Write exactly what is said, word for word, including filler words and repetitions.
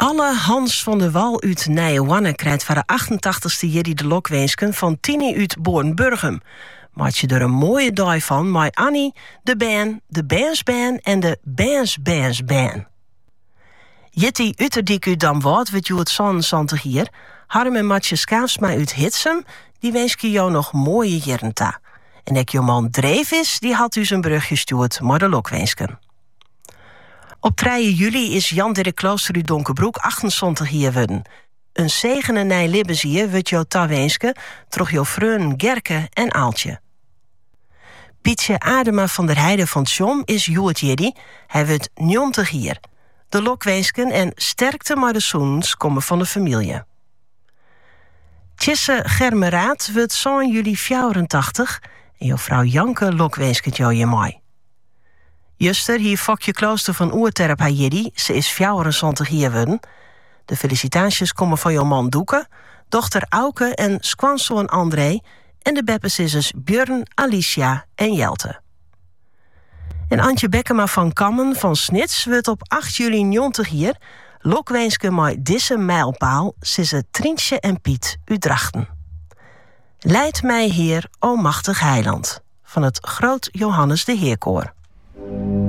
Alle Hans van der Wal uit Nijewanne krijgt voor de achtentachtigste jeri de lokweensken van Tini uit Bornburgum. Maak je er een mooie dag van met Annie, de band, de Bandsband en de Bandsbandsband. Jetty Utterdik uit Damwart, weet je het zonnezantig hier. Harm en Matje Skaafsma uit Hitsum, die wensken jou nog mooie jerenta. En ik je man Dreef is, die had u zijn brugje gestuurd, maar de lokweensken. Op drie juli is Jan Dirk Klooster uit Donkerbroek achtenzontig jaar worden. Een zegen en nij libbesier wordt jou taweenske, troch jou vreun, Gerke en Aaltje. Pietje Adema van der Heide van Tjom is Joert Jiddy, hij wordt negentig jaar. De lokweensken en sterkte maar de zoens komen van de familie. Tjisse Germeraad wordt zo'n juli vierentachtig en jouw vrouw Janke lokweensket jou je mooi. Juster, hier Fokje Klooster van Oerterp haar Jiddy, ze is vierenzontig jaar worden. De felicitaties komen van jouw man Doeke, dochter Auke en skwanszoon André en de beppenzissers Björn, Alicia en Jelte. En Antje Bekkema van Kammen van Snits wordt op acht juli negentig jaar lokweenske met disse mijlpaal sissen Trientje en Piet uit Drachten. Leid mij Heer, o machtig heiland, van het Groot Johannes de Heerkoor.